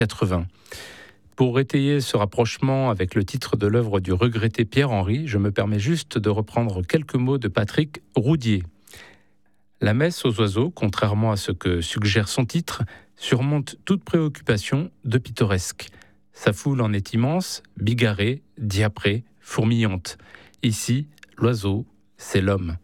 80. Pour étayer ce rapprochement avec le titre de l'œuvre du regretté Pierre Henry, je me permets juste de reprendre quelques mots de Patrick Roudier. La messe aux oiseaux, contrairement à ce que suggère son titre, surmonte toute préoccupation de pittoresque. Sa foule en est immense, bigarrée, diaprée, fourmillante. Ici, l'oiseau, c'est l'homme.